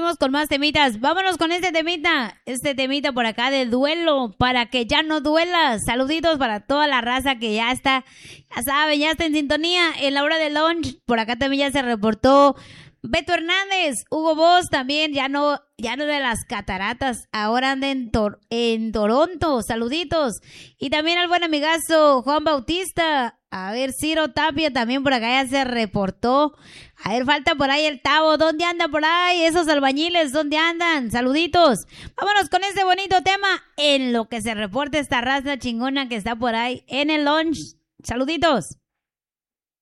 seguimos con más temitas. Vámonos con este temita por acá de duelo, para que ya no duela. Saluditos para toda la raza que ya está, ya saben, ya está en sintonía en la hora de lunch. Por acá también ya se reportó Beto Hernández, Hugo Boss también, ya no de las cataratas, ahora anda en Toronto, saluditos. Y también al buen amigazo Juan Bautista, a ver, Ciro Tapia también por acá ya se reportó. A ver, falta por ahí el Tavo, ¿dónde anda por ahí? Esos albañiles, ¿dónde andan? Saluditos. Vámonos con este bonito tema en lo que se reporta esta raza chingona que está por ahí en el lunch. Saluditos.